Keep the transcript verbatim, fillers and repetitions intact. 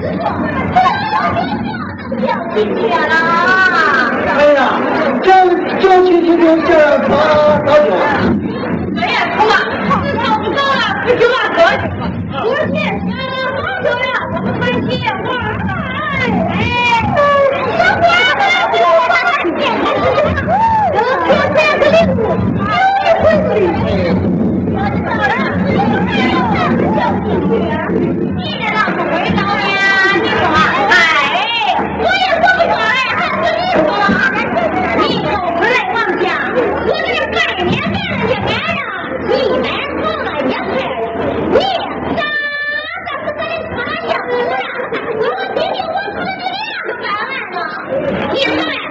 叫亲戚了。 哎呀，叫叫亲戚就叫他高兴。 哎呀，叔啊，这找不着了，不行啊，哥，我去，好久了，我们回去玩。哎哎，小伙子，这这这个礼物，你回去。我知道了，叫亲戚，你这老不会道呀？你说，哎，我也说不出来，还是你说，你又不来王家，我这个拜年别人家买了，你买送了也是，你咋咋不跟人说样子了？我今天我说你两个百万了，你说呀？